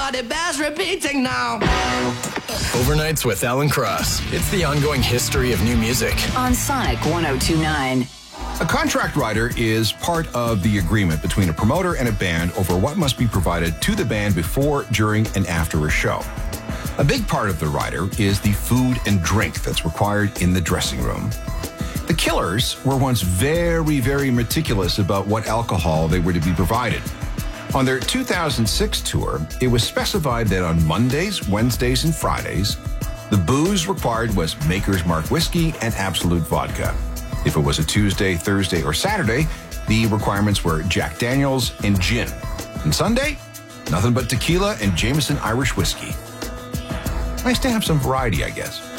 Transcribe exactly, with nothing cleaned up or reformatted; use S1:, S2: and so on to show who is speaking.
S1: Everybody bears repeating now.
S2: Overnights with Alan Cross. It's the ongoing history of new music.
S3: On Sonic one oh two point nine.
S4: A contract rider is part of the agreement between a promoter and a band over what must be provided to the band before, during, and after a show. A big part of the rider is the food and drink that's required in the dressing room. The Killers were once very, very meticulous about what alcohol they were to be provided. On their two thousand six tour, it was specified that on Mondays, Wednesdays, and Fridays, the booze required was Maker's Mark whiskey and Absolute vodka. If it was a Tuesday, Thursday, or Saturday, the requirements were Jack Daniels and gin. And Sunday, nothing but tequila and Jameson Irish whiskey. Nice to have some variety, I guess.